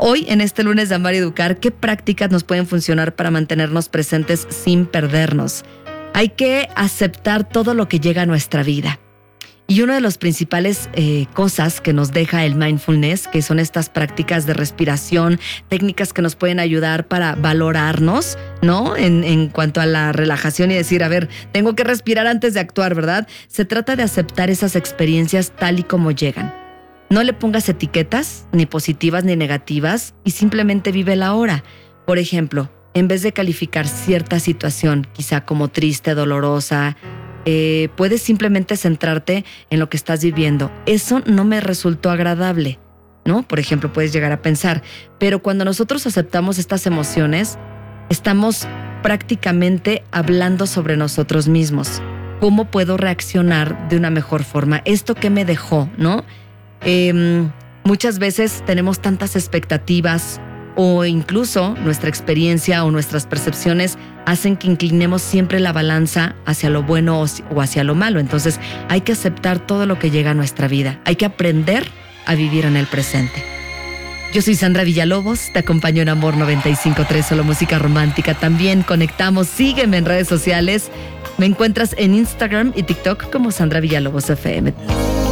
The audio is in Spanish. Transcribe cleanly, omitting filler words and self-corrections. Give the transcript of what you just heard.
Hoy, en este lunes de Amar y Educar, ¿qué prácticas nos pueden funcionar para mantenernos presentes sin perdernos? Hay que aceptar todo lo que llega a nuestra vida. Y una de las principales cosas que nos deja el mindfulness, que son estas prácticas de respiración, técnicas que nos pueden ayudar para valorarnos, ¿no? En cuanto a la relajación y decir, a ver, tengo que respirar antes de actuar, ¿verdad? Se trata de aceptar esas experiencias tal y como llegan. No le pongas etiquetas, ni positivas ni negativas, y simplemente vive la hora. Por ejemplo, en vez de calificar cierta situación, quizá como triste, dolorosa, puedes simplemente centrarte en lo que estás viviendo. Eso no me resultó agradable, ¿no? Por ejemplo, puedes llegar a pensar, pero cuando nosotros aceptamos estas emociones, estamos prácticamente hablando sobre nosotros mismos. ¿Cómo puedo reaccionar de una mejor forma? ¿Esto qué me dejó, no? Muchas veces tenemos tantas expectativas o incluso nuestra experiencia o nuestras percepciones hacen que inclinemos siempre la balanza hacia lo bueno o hacia lo malo. Entonces hay que aceptar todo lo que llega a nuestra vida. Hay que aprender a vivir en el presente. Yo soy Sandra Villalobos, te acompaño en Amor 95.3, solo música romántica. También conectamos, sígueme en redes sociales. Me encuentras en Instagram y TikTok como Sandra Villalobos FM.